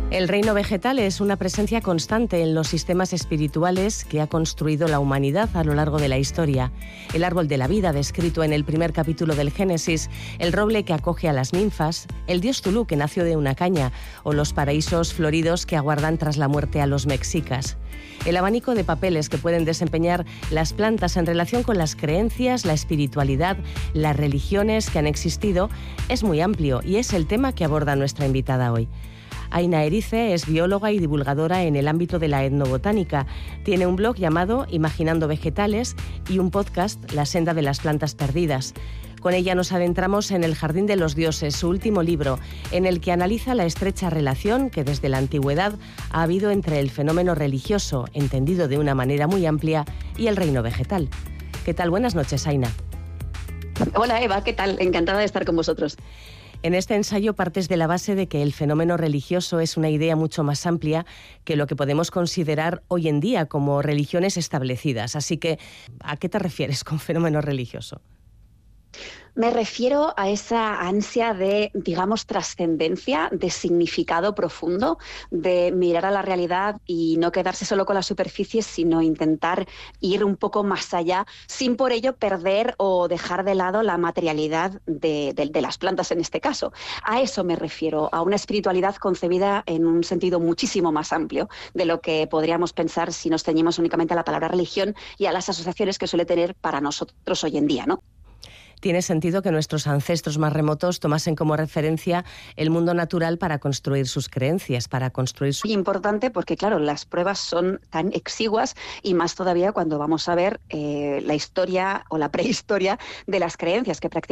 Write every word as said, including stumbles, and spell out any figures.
El reino vegetal es una presencia constante en los sistemas espirituales que ha construido la humanidad a lo largo de la historia. El árbol de la vida, descrito en el primer capítulo del Génesis, el roble que acoge a las ninfas, el dios Tulú que nació de una caña, o los paraísos floridos que aguardan tras la muerte a los mexicas. El abanico de papeles que pueden desempeñar las plantas en relación con las creencias, la espiritualidad, las religiones que han existido es muy amplio y es el tema que aborda nuestra invitada hoy. Aina Erice es bióloga y divulgadora en el ámbito de la etnobotánica. Tiene un blog llamado Imaginando Vegetales y un podcast, La Senda de las Plantas Perdidas. Con ella nos adentramos en El Jardín de los Dioses, su último libro, en el que analiza la estrecha relación que desde la antigüedad ha habido entre el fenómeno religioso, entendido de una manera muy amplia, y el reino vegetal. ¿Qué tal? Buenas noches, Aina. Hola, Eva, ¿qué tal? Encantada de estar con vosotros. En este ensayo partes de la base de que el fenómeno religioso es una idea mucho más amplia que lo que podemos considerar hoy en día como religiones establecidas. Así que, ¿a qué te refieres con fenómeno religioso? Me refiero a esa ansia de, digamos, trascendencia, de significado profundo, de mirar a la realidad y no quedarse solo con la superficie, sino intentar ir un poco más allá, sin por ello perder o dejar de lado la materialidad de, de, de las plantas en este caso. A eso me refiero, a una espiritualidad concebida en un sentido muchísimo más amplio de lo que podríamos pensar si nos ceñimos únicamente a la palabra religión y a las asociaciones que suele tener para nosotros hoy en día, ¿no? Tiene sentido que nuestros ancestros más remotos tomasen como referencia el mundo natural para construir sus creencias, para construir su... Muy importante porque, claro, las pruebas son tan exiguas y más todavía cuando vamos a ver eh, la historia o la prehistoria de las creencias que prácticamente